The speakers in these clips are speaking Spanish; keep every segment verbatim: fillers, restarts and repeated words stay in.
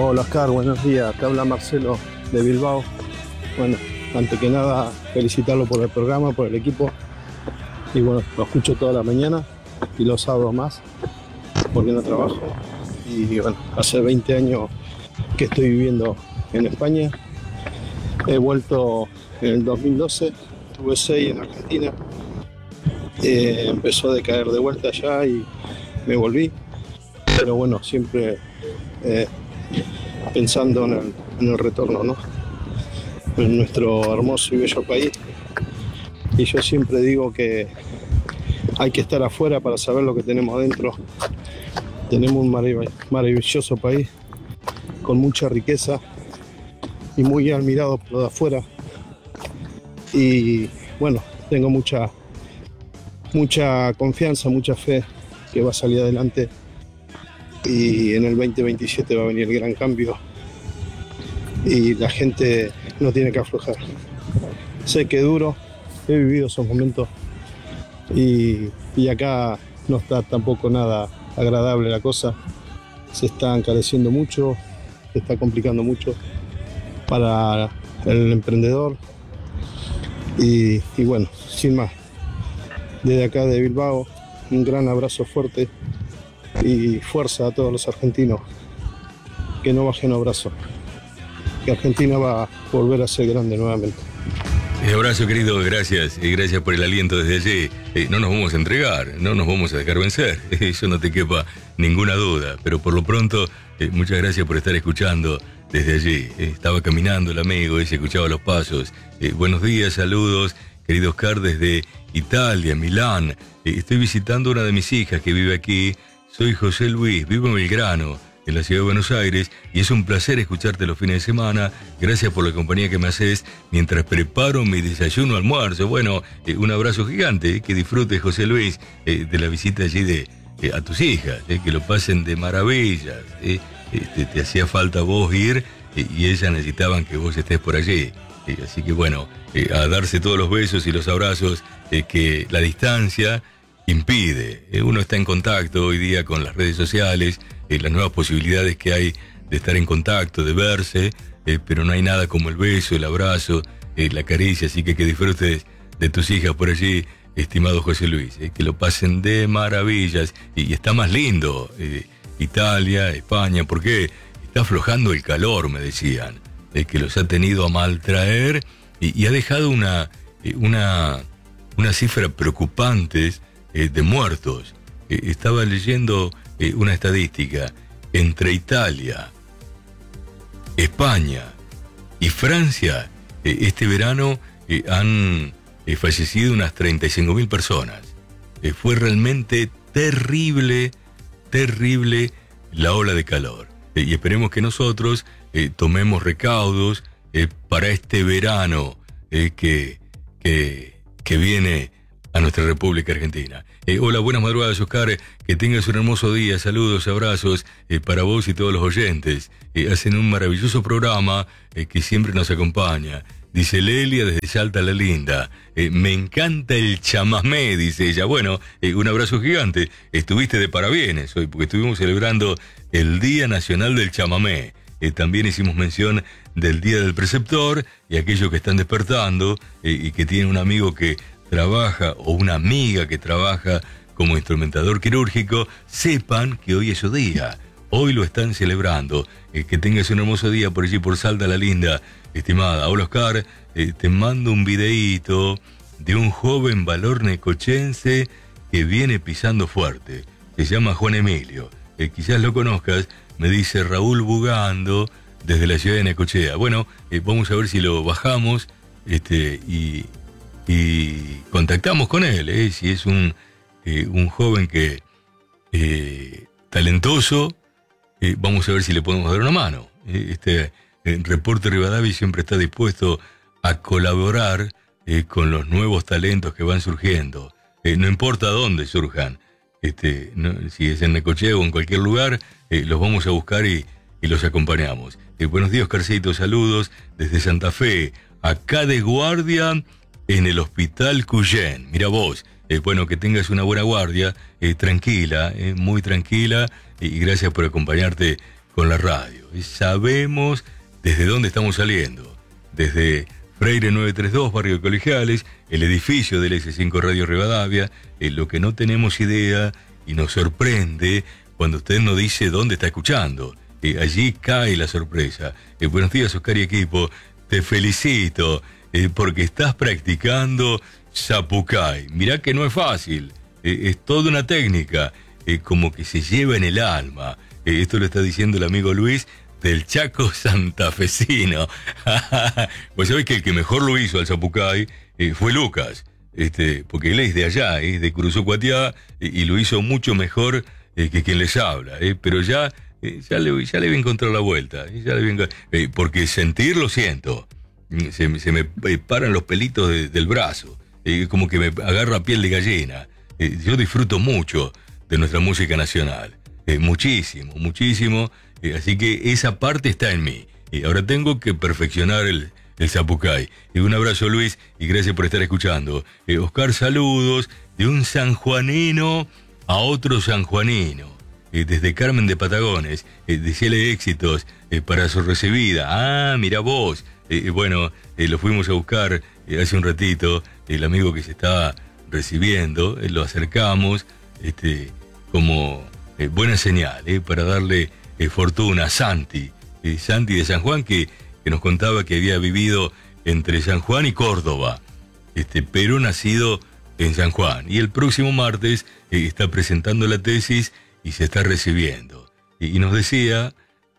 Hola Oscar, buenos días. Te habla Marcelo de Bilbao. Bueno, antes que nada, felicitarlo por el programa, por el equipo. Y bueno, lo escucho toda la mañana y los sábados más, porque no trabajo. Y bueno, hace veinte años que estoy viviendo en España. He vuelto en el dos mil doce, tuve seis en Argentina. Eh, empezó a decaer de vuelta allá y me volví. Pero bueno, siempre eh, pensando en el, en el retorno, ¿no? En nuestro hermoso y bello país. Y yo siempre digo que hay que estar afuera para saber lo que tenemos adentro. Tenemos un marav- maravilloso país con mucha riqueza y muy admirado por lo de afuera. Y bueno, tengo mucha, mucha confianza, mucha fe que va a salir adelante. Y en el veinte veintisiete va a venir el gran cambio. Y la gente no tiene que aflojar. Sé que es duro, he vivido esos momentos. Y, y acá no está tampoco nada agradable la cosa. Se está encareciendo mucho, se está complicando mucho para el emprendedor. Y, y bueno, sin más, desde acá de Bilbao, un gran abrazo fuerte y fuerza a todos los argentinos, que no bajen los brazos, que Argentina va a volver a ser grande nuevamente. Un abrazo, querido, gracias, y gracias por el aliento desde allí. Eh, no nos vamos a entregar, no nos vamos a dejar vencer, eso no te quepa ninguna duda, pero por lo pronto, eh, muchas gracias por estar escuchando desde allí. Eh, estaba caminando el amigo y se escuchaba los pasos. Eh, buenos días, saludos, querido Oscar, desde Italia, Milán. Eh, estoy visitando a una de mis hijas que vive aquí. Soy José Luis, vivo en Belgrano, en la ciudad de Buenos Aires, y es un placer escucharte los fines de semana. Gracias por la compañía que me haces mientras preparo mi desayuno, almuerzo. Bueno, eh, un abrazo gigante, eh, que disfrutes, José Luis, eh, de la visita allí de, eh, a tus hijas, eh, que lo pasen de maravillas. Eh, este, te hacía falta vos ir, eh, y ellas necesitaban que vos estés por allí. Eh, así que bueno, eh, a darse todos los besos y los abrazos eh, que la distancia impide. Eh, uno está en contacto hoy día con las redes sociales, eh, las nuevas posibilidades que hay de estar en contacto, de verse, eh, pero no hay nada como el beso, el abrazo, eh, la caricia, así que que disfrutes de tus hijas por allí, estimado José Luis, eh, que lo pasen de maravillas, y, y está más lindo eh, Italia, España, porque está aflojando el calor, me decían, eh, que los ha tenido a mal traer, y, y ha dejado una, eh, una, una cifra preocupante Eh, de muertos. Eh, estaba leyendo eh, una estadística. Entre Italia, España y Francia, eh, este verano eh, han eh, fallecido unas treinta y cinco mil personas. Eh, fue realmente terrible, terrible la ola de calor. Eh, y esperemos que nosotros eh, tomemos recaudos eh, para este verano eh, que, que, que viene a nuestra República Argentina. Eh, hola, buenas madrugadas, Oscar. Que tengas un hermoso día. Saludos, abrazos eh, para vos y todos los oyentes. Eh, hacen un maravilloso programa eh, que siempre nos acompaña. Dice Lelia desde Salta la Linda. Eh, me encanta el chamamé, dice ella. Bueno, eh, un abrazo gigante. Estuviste de parabienes hoy porque estuvimos celebrando el Día Nacional del Chamamé. Eh, también hicimos mención del Día del Preceptor y aquellos que están despertando eh, y que tienen un amigo que trabaja o una amiga que trabaja como instrumentador quirúrgico, sepan que hoy es su día. Hoy lo están celebrando. Eh, que tengas un hermoso día por allí, por Salta la Linda, estimada. Hola, Oscar, eh, te mando un videíto de un joven valor necochense que viene pisando fuerte. Se llama Juan Emilio. Eh, quizás lo conozcas, me dice Raúl Bugando, desde la ciudad de Necochea. Bueno, eh, vamos a ver si lo bajamos este, y... y contactamos con él, ¿eh? Si es un, eh, un joven que eh, talentoso, eh, vamos a ver si le podemos dar una mano. Eh, este eh, Reporte Rivadavia siempre está dispuesto a colaborar eh, con los nuevos talentos que van surgiendo. Eh, no importa dónde surjan, este, no, si es en Necochea o en cualquier lugar, eh, los vamos a buscar y, y los acompañamos. Eh, buenos días, Oscarcito, saludos desde Santa Fe, acá de guardia en el Hospital Cuyén. Mira vos, eh, bueno, que tengas una buena guardia, eh, tranquila, eh, muy tranquila, y gracias por acompañarte con la radio. Y sabemos desde dónde estamos saliendo. Desde Freire novecientos treinta y dos, Barrio de Colegiales, el edificio del ese cinco Radio Rivadavia, en lo que no tenemos idea y nos sorprende cuando usted nos dice dónde está escuchando. Eh, allí cae la sorpresa. Eh, buenos días, Oscar y equipo. Te felicito eh, porque estás practicando Zapucay. Mirá que no es fácil. Eh, es toda una técnica, eh, como que se lleva en el alma. Eh, esto lo está diciendo el amigo Luis del Chaco santafesino. Pues sabés que el que mejor lo hizo al Zapucay eh, fue Lucas, este, porque él es de allá, es de Curuzucuatiá, y, y lo hizo mucho mejor eh, que quien les habla, eh, pero ya, eh, ya, le, ya le voy a encontrar la vuelta, eh, ya le voy a encontrar, eh, porque sentir lo siento, se, se me eh, paran los pelitos de, del brazo, eh, como que me agarra piel de gallina. Eh, yo disfruto mucho de nuestra música nacional, eh, muchísimo, muchísimo. Eh, así que esa parte está en mí. Y ahora tengo que perfeccionar el, el Zapucay. Y un abrazo, Luis, y gracias por estar escuchando. Eh, Oscar, saludos de un sanjuanino a otro sanjuanino. Eh, desde Carmen de Patagones. Eh, deseale éxitos eh, para su recibida. Ah, mira vos. Eh, bueno, eh, lo fuimos a buscar eh, hace un ratito. El amigo que se está recibiendo, eh, lo acercamos este, como eh, buena señal eh, para darle... Eh, fortuna, Santi, eh, Santi de San Juan, que, que nos contaba que había vivido entre San Juan y Córdoba, este, pero nacido en San Juan. Y el próximo martes eh, está presentando la tesis y se está recibiendo. Y, y nos decía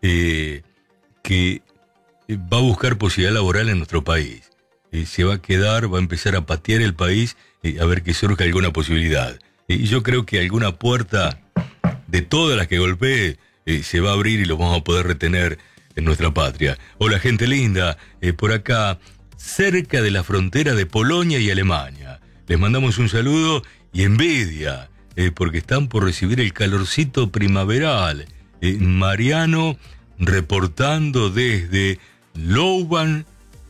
eh, que va a buscar posibilidad laboral en nuestro país. Eh, se va a quedar, va a empezar a patear el país eh, a ver que surja alguna posibilidad. Eh, y yo creo que alguna puerta de todas las que golpee Eh, se va a abrir y lo vamos a poder retener en nuestra patria. Hola, gente linda, eh, por acá, cerca de la frontera de Polonia y Alemania. Les mandamos un saludo y envidia, eh, porque están por recibir el calorcito primaveral. Eh, Mariano reportando desde Louvain,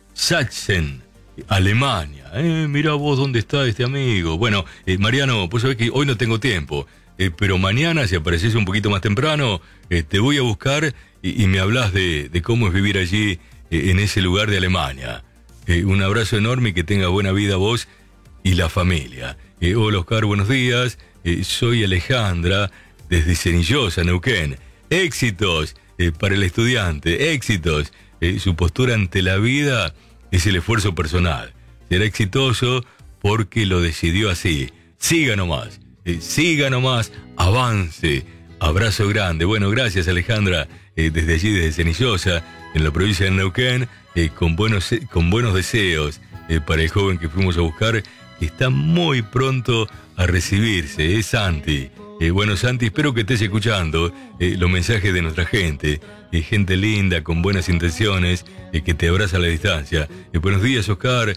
Sachsen, Alemania. Eh, mirá vos dónde está este amigo. Bueno, eh, Mariano, vos sabés que hoy no tengo tiempo. Eh, pero mañana, si apareces un poquito más temprano, eh, te voy a buscar y, y me hablas de, de cómo es vivir allí, eh, en ese lugar de Alemania. Eh, un abrazo enorme y que tenga buena vida vos y la familia. Eh, hola, Oscar, buenos días. Eh, soy Alejandra, desde Cenillosa, Neuquén. Éxitos eh, para el estudiante, éxitos. Eh, su postura ante la vida es el esfuerzo personal. Será exitoso porque lo decidió así. Siga nomás. Eh, siga nomás, avance, abrazo grande. Bueno, gracias, Alejandra, eh, desde allí, desde Cenillosa, en la provincia de Neuquén, eh, con, buenos, con buenos deseos eh, para el joven que fuimos a buscar, que está muy pronto a recibirse, es Santi. Eh, bueno, Santi, espero que estés escuchando eh, los mensajes de nuestra gente, eh, gente linda, con buenas intenciones, eh, que te abraza a la distancia. Eh, buenos días, Oscar.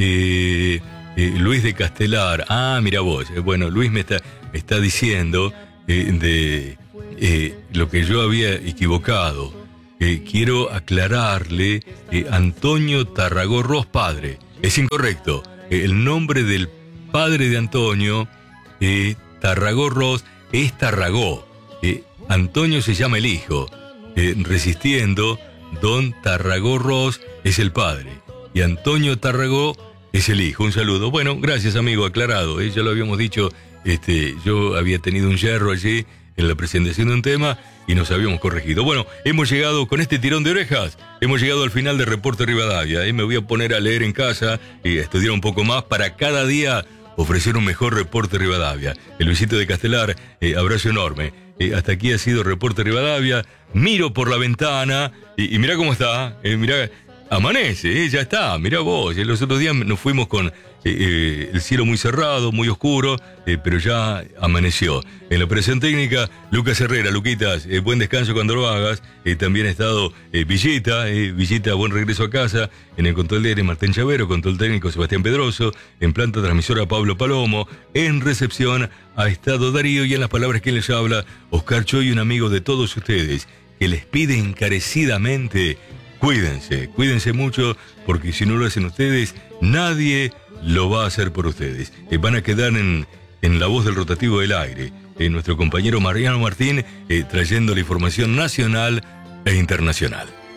Eh... Eh, Luis de Castelar, ah, mira vos, eh, bueno, Luis me está, me está diciendo eh, de eh, lo que yo había equivocado. Eh, quiero aclararle, eh, Antonio Tarragó Ros, padre, es incorrecto. Eh, el nombre del padre de Antonio, eh, Tarragó Ros, es Tarragó. Eh, Antonio se llama el hijo, eh, resistiendo, don Tarragó Ros es el padre, y Antonio Tarragó es el hijo. Un saludo. Bueno, gracias, amigo, aclarado. ¿eh? Ya lo habíamos dicho, este, yo había tenido un yerro allí en la presentación de un tema y nos habíamos corregido. Bueno, hemos llegado con este tirón de orejas, hemos llegado al final de Reporte Rivadavia. ¿eh? Me voy a poner a leer en casa y a estudiar un poco más para cada día ofrecer un mejor Reporte Rivadavia. El Luisito de Castelar, eh, abrazo enorme. Eh, hasta aquí ha sido Reporte Rivadavia. Miro por la ventana y, y mirá cómo está. Eh, mirá, amanece, eh, ya está, mirá vos. Eh, los otros días nos fuimos con eh, eh, el cielo muy cerrado, muy oscuro, eh, pero ya amaneció. En la operación técnica, Lucas Herrera. Luquitas, eh, buen descanso cuando lo hagas. Eh, también ha estado eh, Villita, eh, Villita, buen regreso a casa. En el control de aire, Martín Chavero, control técnico, Sebastián Pedroso. En planta transmisora, Pablo Palomo. En recepción, ha estado Darío. Y en las palabras que les habla, Oscar Choy, un amigo de todos ustedes, que les pide encarecidamente: cuídense, cuídense mucho, porque si no lo hacen ustedes, nadie lo va a hacer por ustedes. Eh, van a quedar en, en la voz del rotativo del aire. eh, nuestro compañero Mariano Martín, eh, trayendo la información nacional e internacional.